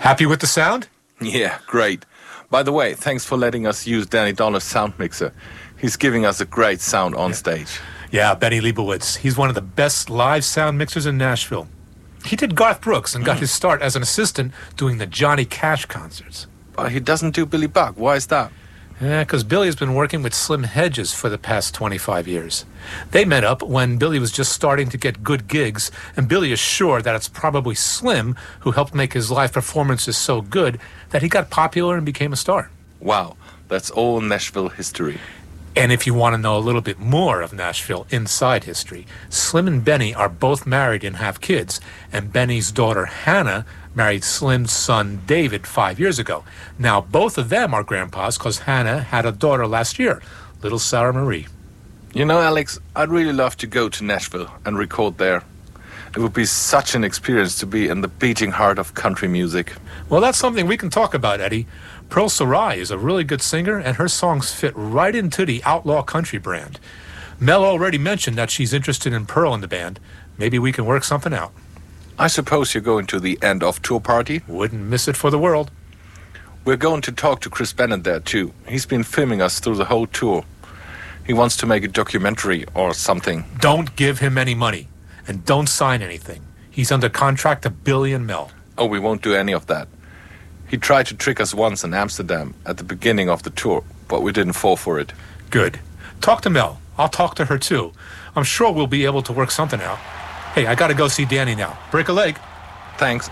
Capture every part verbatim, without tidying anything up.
Happy with the sound? Yeah, great. By the way, thanks for letting us use Danny Donner's sound mixer. He's giving us a great sound on yeah. stage. Yeah, Benny Leibowitz. He's one of the best live sound mixers in Nashville. He did Garth Brooks and got mm. his start as an assistant doing the Johnny Cash concerts. But he doesn't do Billy Buck. Why is that? Yeah, because Billy's been working with Slim Hedges for the past twenty-five years. They met up when Billy was just starting to get good gigs, and Billy is sure that it's probably Slim who helped make his live performances so good that he got popular and became a star. Wow, that's all Nashville history. And if you want to know a little bit more of Nashville inside history, Slim and Benny are both married and have kids, and Benny's daughter Hannah married Slim's son David five years ago. Now, both of them are grandpas because Hannah had a daughter last year, little Sarah Marie. You know, Alex, I'd really love to go to Nashville and record there. It would be such an experience to be in the beating heart of country music. Well, that's something we can talk about, Eddie. Pearl Sarai is a really good singer, and her songs fit right into the outlaw country brand. Mel already mentioned that she's interested in Pearl in the band. Maybe we can work something out. I suppose you're going to the end of tour party? Wouldn't miss it for the world. We're going to talk to Chris Bennett there, too. He's been filming us through the whole tour. He wants to make a documentary or something. Don't give him any money, and don't sign anything. He's under contract to Billy and Mel. Oh, we won't do any of that. He tried to trick us once in Amsterdam at the beginning of the tour, but we didn't fall for it. Good. Talk to Mel. I'll talk to her, too. I'm sure we'll be able to work something out. Hey, I gotta go see Danny now. Break a leg. Thanks.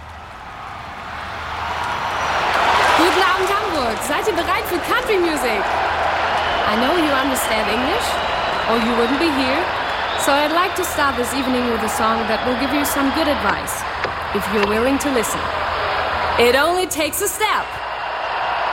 Guten Abend, Hamburg. Seid ihr bereit für Country Music? I know you understand English, or you wouldn't be here. So I'd like to start this evening with a song that will give you some good advice, if you're willing to listen. It only takes a step.